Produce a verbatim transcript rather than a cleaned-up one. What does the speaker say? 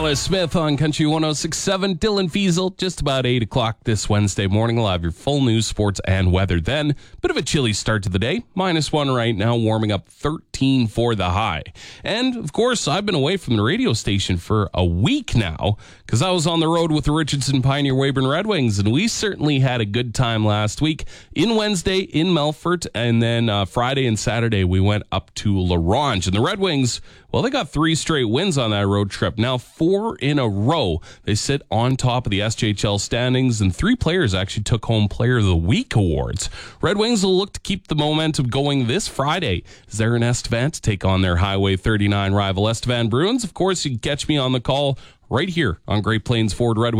Alice Smith on Country one oh six point seven. Dylan Fiesel, just about eight o'clock this Wednesday morning. We'll have your full news, sports, and weather then. Bit of a chilly start to the day. Minus one right now, warming up thirteen for the high. And, of course, I've been away from the radio station for a week now because I was on the road with the Richardson Pioneer Weyburn Red Wings, and we certainly had a good time last week. In Wednesday, in Melfort, and then uh, Friday and Saturday, we went up to La Ronge. And the Red Wings, well, they got three straight wins on that road trip. Now, four in a row. They sit on top of the S J H L standings, and three players actually took home Player of the Week awards. Red Wings will look to keep the momentum going this Friday as they're in Estevan to take on their Highway thirty-nine rival Estevan Bruins. Of course, you can catch me on the call right here on Great Plains Ford Red Wings.